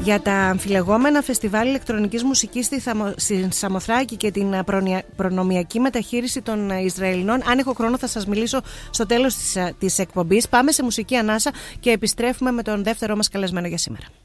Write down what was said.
για τα αμφιλεγόμενα φεστιβάλ ηλεκτρονικής μουσικής στη Σαμοθράκη και την προνομιακή μεταχείριση των Ισραηλινών. Αν έχω χρόνο θα σας μιλήσω στο τέλος της εκπομπής. Πάμε σε μουσική ανάσα και επιστρέφουμε με τον δεύτερό μας καλεσμένο για σήμερα.